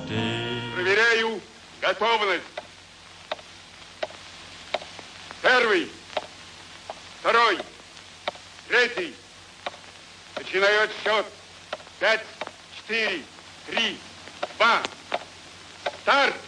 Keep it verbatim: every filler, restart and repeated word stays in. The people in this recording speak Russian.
ты. Проверяю готовность. Первый, второй, третий. Начинаю отсчет. Пять, четыре, три, два. Старт!